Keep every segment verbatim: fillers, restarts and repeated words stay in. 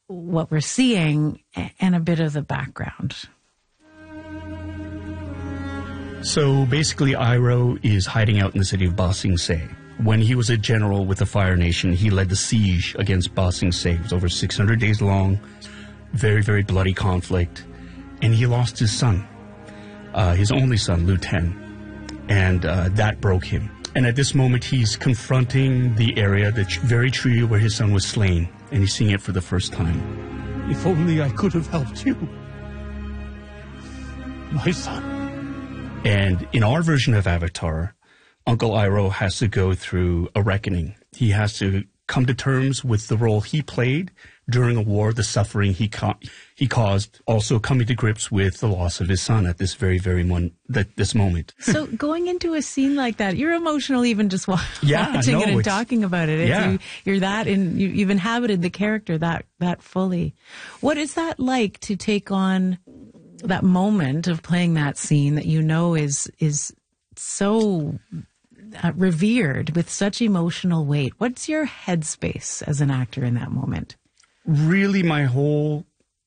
what we're seeing and a bit of the background. So basically, Iroh is hiding out in the city of Ba Sing Se. When he was a general with the Fire Nation, he led the siege against Ba Sing Se. It was over six hundred days long, very, very bloody conflict. And he lost his son, uh, his only son, Lu Ten. And uh, that broke him. And at this moment, he's confronting the area, the tr- very tree where his son was slain. And he's seeing it for the first time. If only I could have helped you, my son. And in our version of Avatar, Uncle Iroh has to go through a reckoning. He has to come to terms with the role he played during a war, the suffering he ca- he caused, also coming to grips with the loss of his son at this very, very mon- that this moment. So going into a scene like that, you're emotional even just wa- yeah, watching no, it and talking about it. Yeah. You, you're that, in, you, you've inhabited the character that that fully. What is that like to take on that moment of playing that scene that you know is is so uh, revered with such emotional weight? What's your headspace as an actor in that moment? Really, my whole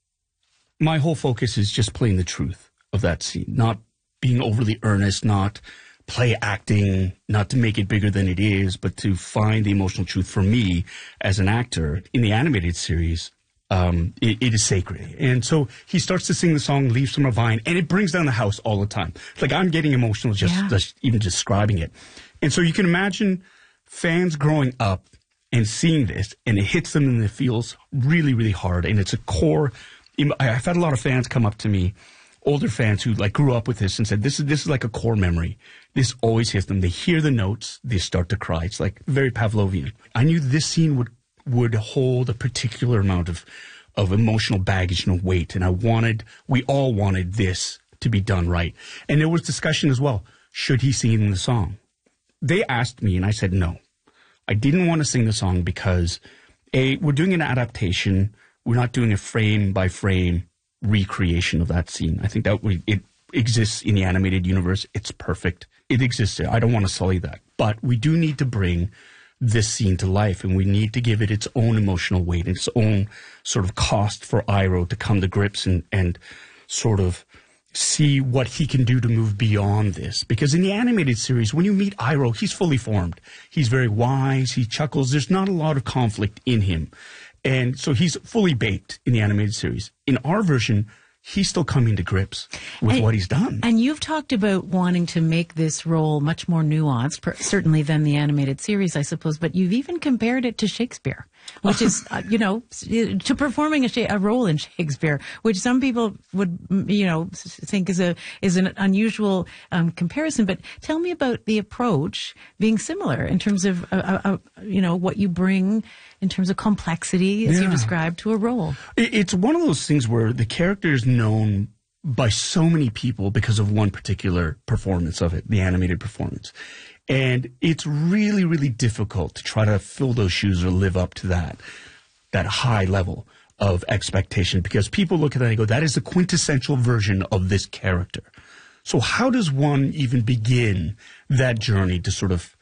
my whole focus is just playing the truth of that scene, not being overly earnest, not play acting, not to make it bigger than it is, but to find the emotional truth. For me, as an actor in the animated series, um, it, it is sacred. And so he starts to sing the song "Leaves from a Vine," and it brings down the house all the time. Like, I'm getting emotional just, Yeah. just even describing it. And so you can imagine fans growing up and seeing this, and it hits them and it feels really, really hard. And it's a core. I've had a lot of fans come up to me, older fans who like grew up with this and said, this is this is like a core memory. This always hits them. They hear the notes, they start to cry. It's like very Pavlovian. I knew this scene would would hold a particular amount of of emotional baggage and weight, and I wanted, we all wanted this to be done right. And there was discussion as well. Should he sing in the song? They asked me, and I said no. I didn't want to sing the song because, A, we're doing an adaptation. We're not doing a frame-by-frame recreation of that scene. I think that we, it exists in the animated universe. It's perfect. It exists there. I don't want to sully that. But we do need to bring this scene to life, and we need to give it its own emotional weight, its own sort of cost for Iroh to come to grips and, and sort of see what he can do to move beyond this. Because in the animated series, when you meet Iroh, he's fully formed. He's very wise. He chuckles. There's not a lot of conflict in him. And so he's fully baked in the animated series. In our version, he's still coming to grips with and, what he's done. And you've talked about wanting to make this role much more nuanced, per, certainly than the animated series, I suppose, but you've even compared it to Shakespeare, which is, uh, you know, to performing a, a role in Shakespeare, which some people would, you know, think is a is an unusual um, comparison. But tell me about the approach being similar in terms of, uh, uh, you know, what you bring in terms of complexity, as yeah. you described, to a role. It's one of those things where the character is known by so many people because of one particular performance of it, the animated performance. And it's really, really difficult to try to fill those shoes or live up to that, that high level of expectation, because people look at that and go, that is the quintessential version of this character. So how does one even begin that journey to sort of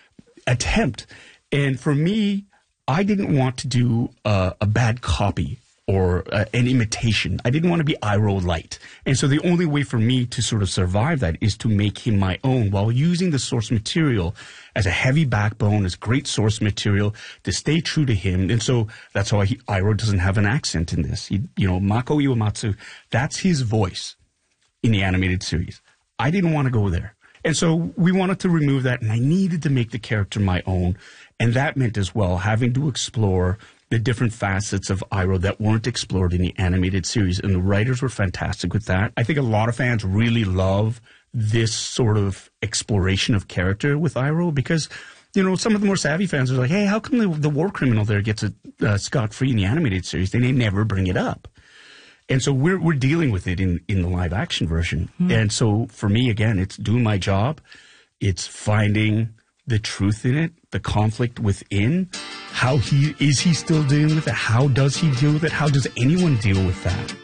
attempt? And for me, I didn't want to do uh, a bad copy or uh, an imitation. I didn't want to be Iroh light. And so the only way for me to sort of survive that is to make him my own while using the source material as a heavy backbone, as great source material to stay true to him. And so that's why he, Iroh doesn't have an accent in this. He, you know, Mako Iwamatsu, that's his voice in the animated series. I didn't want to go there. And so we wanted to remove that, and I needed to make the character my own. And that meant as well having to explore the different facets of Iroh that weren't explored in the animated series. And the writers were fantastic with that. I think a lot of fans really love this sort of exploration of character with Iroh because, you know, some of the more savvy fans are like, hey, how come the, the war criminal there gets a uh, scot-free in the animated series? They never bring it up. And so we're we're dealing with it in, in the live-action version. Mm. And so for me, again, it's doing my job. It's finding the truth in it, the conflict within. How he is he still dealing with it? How does he deal with it? How does anyone deal with that?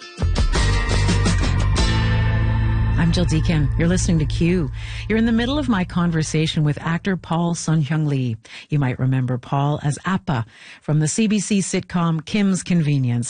I'm Jill Deakin. You're listening to Q. You're in the middle of my conversation with actor Paul Sun-Hyung Lee. You might remember Paul as Appa from the C B C sitcom Kim's Convenience.